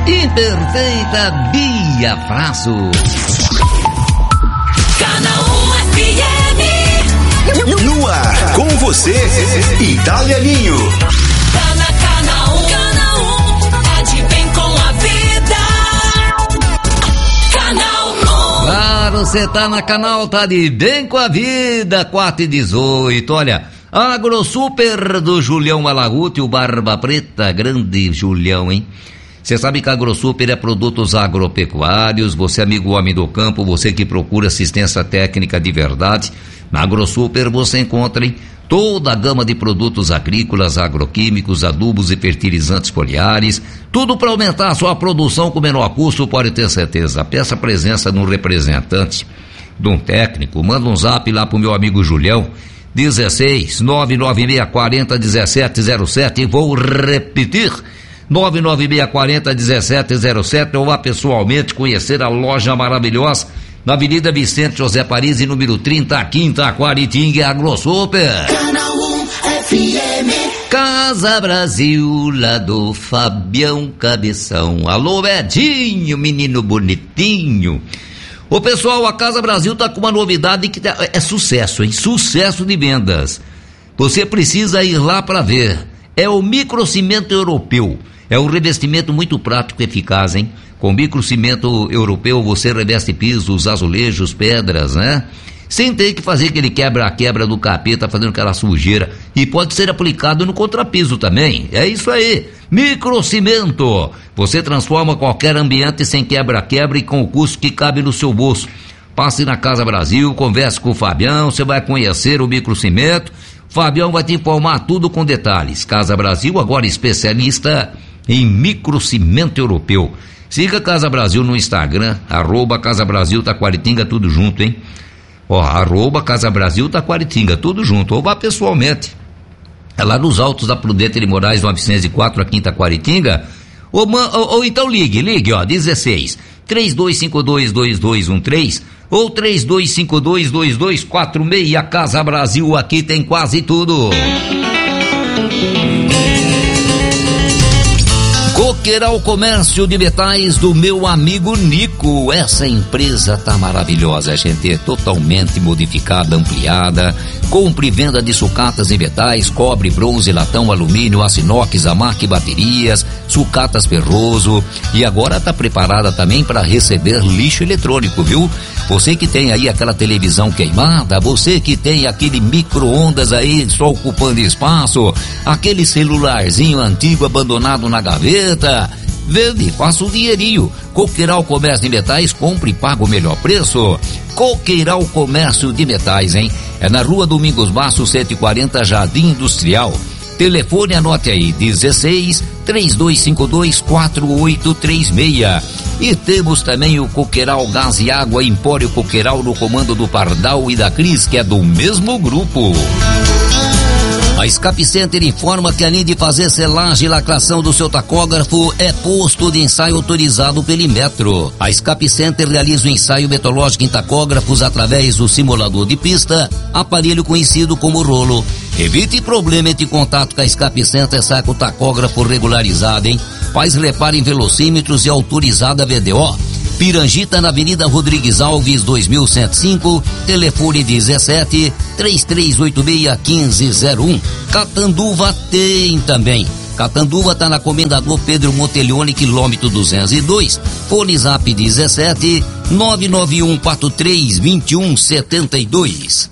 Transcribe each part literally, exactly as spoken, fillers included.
Imperfeita Bia Frasso. Canal F M. No ar, com você, Italianinho. Tá na Canal um, Canal um, é de bem com a vida. Canal um. Claro, você tá na Canal, tá de bem com a vida, quatro e dezoito, olha, AgroSuper do Julião Malaguti, o Barba Preta, grande Julião, hein? Você sabe que a AgroSuper é produtos agropecuários, você amigo homem do campo, você que procura assistência técnica de verdade, na AgroSuper você encontra hein, toda a gama de produtos agrícolas, agroquímicos, adubos e fertilizantes foliares, tudo para aumentar a sua produção com menor custo, pode ter certeza. Peça a presença de um representante, de um técnico, manda um zap lá pro meu amigo Julião, dezesseis, nove nove seis quatro zero, dezessete zero sete, vou repetir, nove nove seis quatro zero, dezessete zero sete, ou vá pessoalmente conhecer a loja maravilhosa na Avenida Vicente José Paris, número trinta, aqui em Taquaritinga, AgroSuper. Canal um F M. Casa Brasil, lá do Fabião Cabeção. Alô, Edinho, menino bonitinho. Ô pessoal, a Casa Brasil tá com uma novidade que tá, é sucesso, hein? Sucesso de vendas. Você precisa ir lá para ver. É o microcimento europeu. É um revestimento muito prático e eficaz, hein? Com microcimento europeu você reveste pisos, azulejos, pedras, né? Sem ter que fazer aquele quebra-quebra do capeta, fazendo aquela sujeira. E pode ser aplicado no contrapiso também. É isso aí. Microcimento. Você transforma qualquer ambiente sem quebra-quebra e com o custo que cabe no seu bolso. Passe na Casa Brasil, converse com o Fabião, você vai conhecer o microcimento. Fabião vai te informar tudo com detalhes. Casa Brasil, agora especialista em microcimento europeu. Siga Casa Brasil no Instagram, arroba Casa Brasil Taquaritinga, tudo junto, hein? Ó, arroba Casa Brasil Taquaritinga, tudo junto, ou vá pessoalmente. É lá nos Altos da Prudente de Moraes, novecentos e quatro, aqui em Taquaritinga. Ou, ou, ou então ligue, ligue, ó, dezesseis, três dois cinco dois, dois dois um três ou três dois cinco dois, dois dois quatro seis. A Casa Brasil aqui tem quase tudo. Coqueiral Comércio de Metais do meu amigo Nico. Essa empresa tá maravilhosa, gente, totalmente modificada, ampliada. Compra e venda de sucatas e metais, cobre, bronze, latão, alumínio, aço inox, amac, baterias, sucatas ferroso. E agora tá preparada também para receber lixo eletrônico, viu? Você que tem aí aquela televisão queimada, você que tem aquele micro-ondas aí só ocupando espaço, aquele celularzinho antigo abandonado na gaveta, vende, faça um dinheirinho. Coqueiral Comércio de Metais, compre e paga o melhor preço. Coqueiral Comércio de Metais, hein? É na Rua Domingos Baço, cento e quarenta, Jardim Industrial. Telefone, anote aí, dezesseis, três dois cinco dois, quatro oito três seis. E temos também o Coqueiral Gás e Água, Empório Coqueiral, no comando do Pardal e da Cris, que é do mesmo grupo. A Escape Center informa que, além de fazer selagem e lacração do seu tacógrafo, é posto de ensaio autorizado pelo Inmetro. A Escape Center realiza o ensaio metodológico em tacógrafos através do simulador de pista, aparelho conhecido como rolo. Evite problema entre contato com a Escape Center, sai com o tacógrafo regularizado, hein? Faz reparo em velocímetros e autorizada V D O. Pirangita, na Avenida Rodrigues Alves, dois mil cento e cinco, telefone dezessete, três três oito seis, quinze zero um. Catanduva tem também. Catanduva tá na Comendador Pedro Montelione, quilômetro duzentos e dois, fone zap dezessete, nove nove um quatro três, dois um sete dois.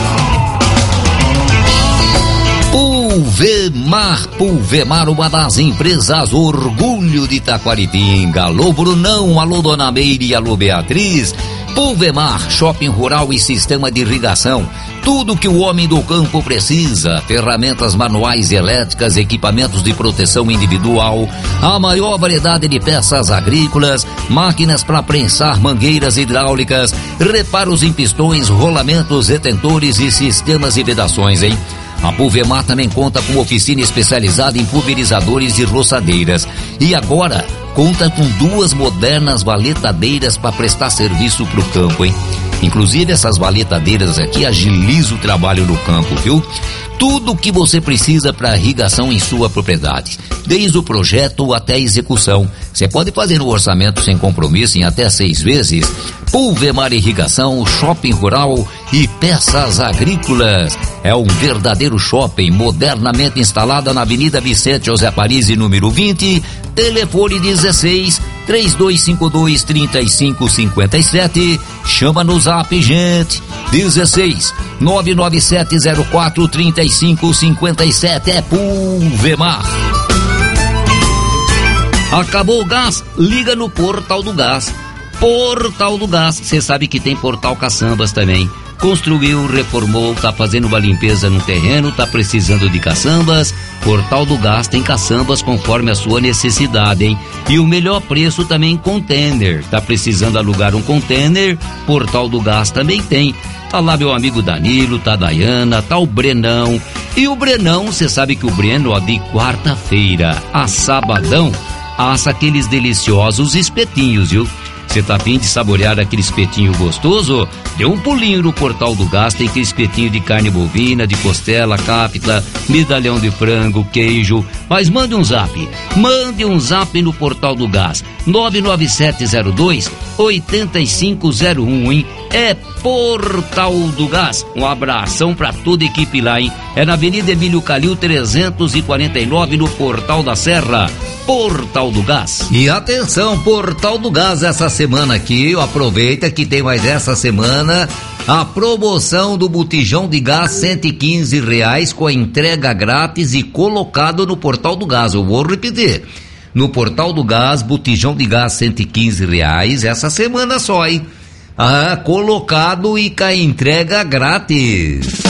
Pulvemar, Pulvemar, uma das empresas orgulho de Taquaritinga. Alô Brunão, alô Dona Meire, alô Beatriz. Pulvemar, shopping rural e sistema de irrigação. Tudo que o homem do campo precisa. Ferramentas manuais e elétricas, equipamentos de proteção individual, a maior variedade de peças agrícolas, máquinas para prensar mangueiras hidráulicas, reparos em pistões, rolamentos, retentores e sistemas de vedações, hein? A Pulvemar também conta com oficina especializada em pulverizadores e roçadeiras. E agora conta com duas modernas valetadeiras para prestar serviço para o campo, hein? Inclusive essas valetadeiras aqui agilizam o trabalho no campo, viu? Tudo o que você precisa para irrigação em sua propriedade, desde o projeto até a execução. Você pode fazer o orçamento sem compromisso em até seis vezes. Pulvemar Irrigação, Shopping Rural e Peças Agrícolas. É um verdadeiro shopping modernamente instalado na Avenida Vicente José Parisi, número vinte. Telefone dezesseis, três dois cinco dois, três cinco cinco sete. Chama no zap, gente. dezesseis, nove nove sete zero quatro, três cinco cinco sete. É Pulvemar. Acabou o gás? Liga no Portal do Gás. Portal do Gás, você sabe que tem Portal Caçambas também. Construiu, reformou, tá fazendo uma limpeza no terreno, tá precisando de caçambas? Portal do Gás tem caçambas conforme a sua necessidade, hein? E o melhor preço também em container. Tá precisando alugar um container? Portal do Gás também tem. Tá lá meu amigo Danilo, tá a Dayana, tá o Brenão. E o Brenão, você sabe que o Breno, ó, de quarta-feira a sabadão, assa aqueles deliciosos espetinhos, viu? Você tá a fim de saborear aquele espetinho gostoso? Dê um pulinho no Portal do Gás, tem aquele espetinho de carne bovina, de costela, cápita, medalhão de frango, queijo. Mas mande um zap, mande um zap no Portal do Gás, nove nove sete zero dois, oito cinco zero um, hein? É Portal do Gás. Um abração pra toda a equipe lá, hein? É na Avenida Emílio Calil trezentos e quarenta e nove, no Portal da Serra. Portal do Gás. E atenção, Portal do Gás, essa semana aqui, aproveita que tem mais essa semana a promoção do botijão de gás cento e quinze reais com a entrega grátis e colocado no Portal do Gás. Eu vou repetir. No Portal do Gás, botijão de gás cento e quinze reais essa semana só, hein? Ah, colocado e com a entrega grátis.